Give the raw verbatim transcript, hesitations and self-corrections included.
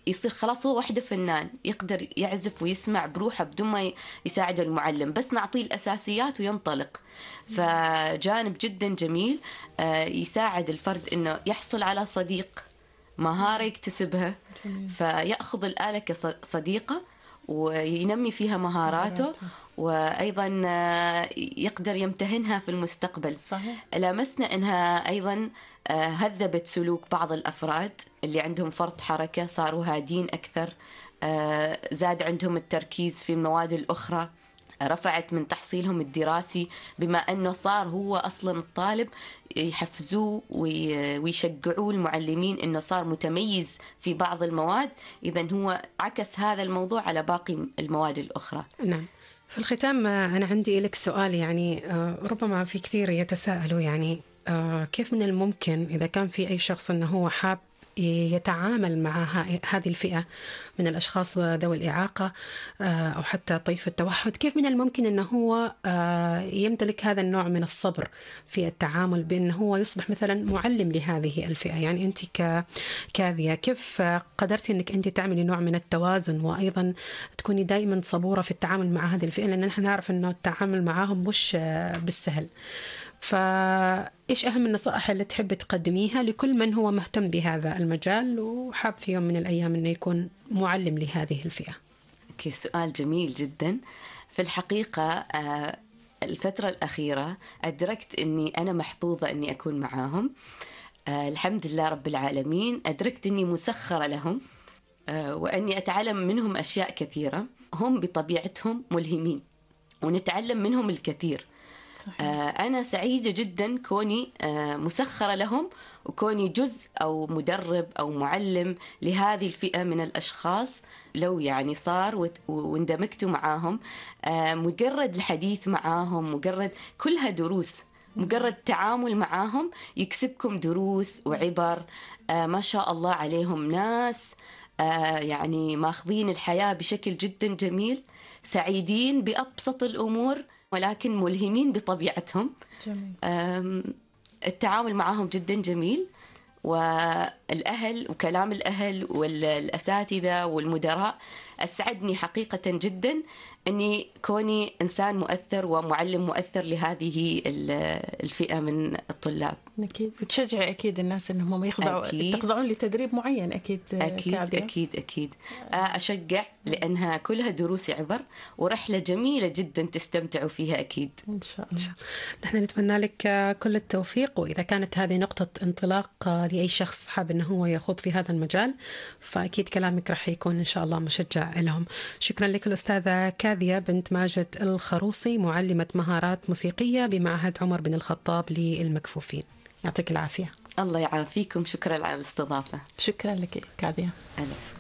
يصير خلاص هو وحده فنان يقدر يعزف ويسمع بروحه بدون ما يساعد المعلم، بس نعطيه الأساسيات وينطلق. فجانب جدا جميل يساعد الفرد إنه يحصل على صديق، مهارة يكتسبها، فيأخذ الآلة كصديقة وينمي فيها مهاراته، وأيضا يقدر يمتهنها في المستقبل. صحيح. لامسنا أنها أيضا هذبت سلوك بعض الأفراد اللي عندهم فرط حركة، صاروا هادين أكثر، زاد عندهم التركيز في المواد الأخرى، رفعت من تحصيلهم الدراسي، بما أنه صار هو أصلا الطالب يحفزوه ويشجعوه المعلمين أنه صار متميز في بعض المواد، إذن هو عكس هذا الموضوع على باقي المواد الأخرى. نعم. في الختام أنا عندي لك سؤال، يعني ربما في كثير يتساءلوا يعني كيف من الممكن إذا كان في أي شخص أنه هو حاب يتعامل مع هذه الفئة من الأشخاص ذوي الإعاقة أو حتى طيف التوحد، كيف من الممكن أنه هو يمتلك هذا النوع من الصبر في التعامل بأنه هو يصبح مثلا معلم لهذه الفئة؟ يعني أنت ككاذية كيف قدرتي أنك أنت تعملي نوع من التوازن وأيضا تكوني دائما صبورة في التعامل مع هذه الفئة، لأن نحن نعرف أنه التعامل معهم مش بالسهل. فإيش أهم النصائح اللي تحب تقدميها لكل من هو مهتم بهذا المجال وحاب في يوم من الأيام أنه يكون معلم لهذه الفئة؟ أوكي، سؤال جميل جدا. في الحقيقة الفترة الأخيرة أدركت أني أنا محظوظة أني أكون معاهم، الحمد لله رب العالمين. أدركت أني مسخرة لهم وأني أتعلم منهم أشياء كثيرة. هم بطبيعتهم ملهمين ونتعلم منهم الكثير. صحيح. أنا سعيدة جدا كوني مسخرة لهم وكوني جزء أو مدرب أو معلم لهذه الفئة من الأشخاص. لو يعني صار واندمجت معاهم، مجرد الحديث معاهم، مجرد كلها دروس، مجرد تعامل معاهم يكسبكم دروس وعبر. ما شاء الله عليهم ناس يعني ماخذين الحياة بشكل جدا جميل، سعيدين بأبسط الأمور ولكن ملهمين بطبيعتهم. جميل. التعامل معهم جدا جميل، والأهل وكلام الأهل والأساتذة والمدراء أسعدني حقيقة جدا أني كوني إنسان مؤثر ومعلم مؤثر لهذه الفئة من الطلاب. أكيد بتشجع أكيد الناس أنهم يخضعوا يخضعون لتدريب معين. أكيد أكيد كابية. أكيد أكيد أشجع، لأنها كلها دروس عبر ورحلة جميلة جدا تستمتعوا فيها أكيد إن شاء الله. نحن نتمنى لك كل التوفيق، وإذا كانت هذه نقطة انطلاق لأي شخص حاب أنه هو يخوض في هذا المجال فأكيد كلامك رح يكون إن شاء الله مشجع لهم. شكرا لك الأستاذة كاذية بنت ماجد الخروصي، معلمة مهارات موسيقية بمعهد عمر بن الخطاب للمكفوفين. يعطيك العافية. الله يعافيكم، شكرا على الاستضافة. شكرا لك كاذية. ألف.